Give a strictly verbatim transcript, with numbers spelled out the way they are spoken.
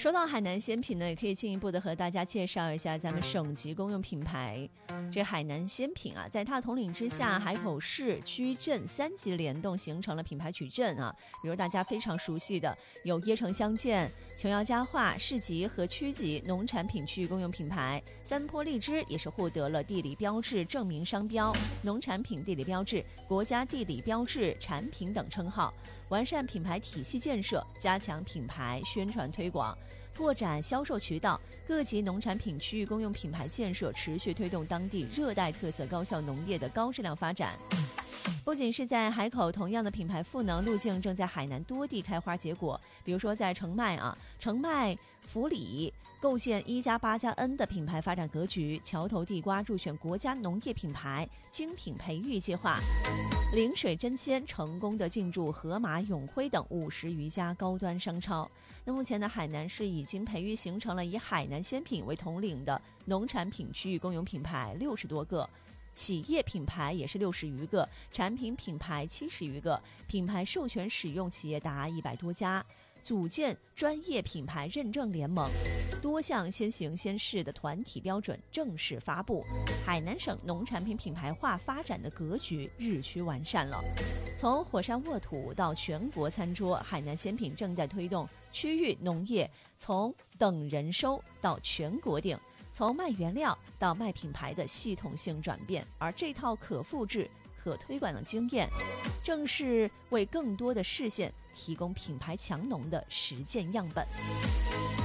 说到海南鲜品呢，也可以进一步的和大家介绍一下咱们省级公用品牌。这海南鲜品啊，在它统领之下，海口市区镇三级联动，形成了品牌矩阵啊。比如大家非常熟悉的有椰城相见、琼瑶佳话、市级和区级农产品区域公用品牌。三坡荔枝也是获得了地理标志证明商标、农产品地理标志、国家地理标志产品等称号。完善品牌体系建设，加强品牌宣传推广，拓展销售渠道，各级农产品区域公用品牌建设，持续推动当地热带特色高效农业的高质量发展。不仅是在海口，同样的品牌赋能路径正在海南多地开花结果。比如说在澄迈啊，澄迈福里构建一加八加 N 的品牌发展格局，桥头地瓜入选国家农业品牌精品培育计划，灵水真鲜成功的进驻盒马、永辉等五十余家高端商超。那目前呢，海南市已经培育形成了以海南鲜品为统领的农产品区域公用品牌六十多个。企业品牌也是六十余个，产品品牌七十余个，品牌授权使用企业达一百多家，组建专业品牌认证联盟，多项先行先试的团体标准正式发布，海南省农产品品牌化发展的格局日趋完善了。从火山沃土到全国餐桌，海南鲜品正在推动区域农业从等人收到全国定，从卖原料到卖品牌的系统性转变，而这套可复制、可推广的经验，正是为更多的市县提供品牌强农的实践样本。